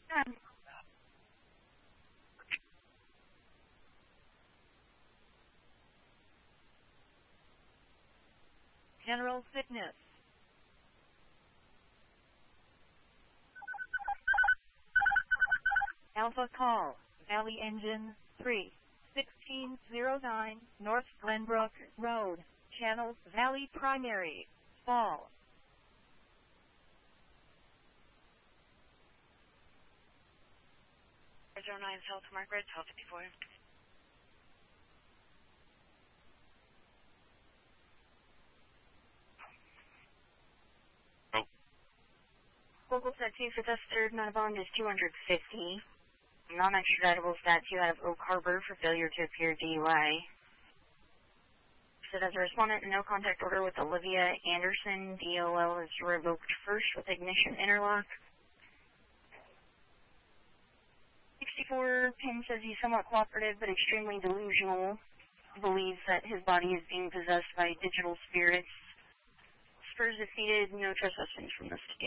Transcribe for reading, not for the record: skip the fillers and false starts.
General Fitness. Alpha Call, Valley Engine 3, 1609 North Glenbrook Road, Channel Valley Primary, Fall. Roger 09 South Margaret, South 54. Local Stat 2 for test third, not bond is 250. Non-extraditable Stat 2 out of Oak Harbor for failure to appear DUI. Said as a respondent, no contact order with Olivia Anderson. DOL is revoked first with ignition interlock. 64 pin says he's somewhat cooperative but extremely delusional. Believes that his body is being possessed by digital spirits. Spurs defeated, no trespassing from this state.